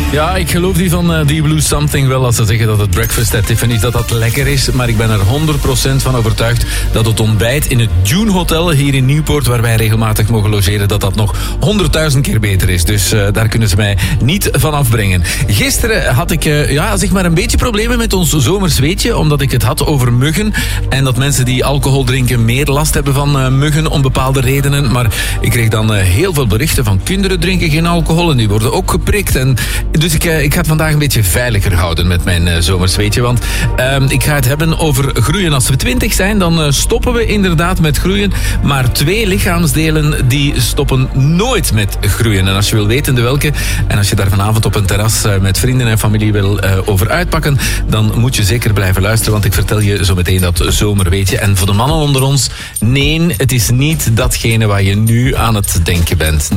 Ja, ik geloof die van The Blue Something wel als ze zeggen dat het breakfast at Tiffany's dat lekker is. Maar ik ben er 100% van overtuigd dat het ontbijt in het June Hotel hier in Nieuwpoort, waar wij regelmatig mogen logeren, dat nog 100.000 keer beter is. Dus daar kunnen ze mij niet van afbrengen. Gisteren had ik zeg maar een beetje problemen met ons zomersweetje, omdat ik het had over muggen. En dat mensen die alcohol drinken meer last hebben van muggen om bepaalde redenen. Maar ik kreeg dan heel veel berichten van kinderen drinken geen alcohol en die worden ook geprikt. En dus ik ga het vandaag een beetje veiliger houden met mijn zomersweetje. Want ik ga het hebben over groeien. Als we 20 zijn, dan stoppen we inderdaad met groeien. Maar 2 lichaamsdelen die stoppen nooit met groeien. En als je wil weten de welke, en als je daar vanavond op een terras met vrienden en familie wil over uitpakken, dan moet je zeker blijven luisteren, want ik vertel je zo meteen dat zomerweetje. En voor de mannen onder ons, nee, het is niet datgene waar je nu aan het denken bent. Nee.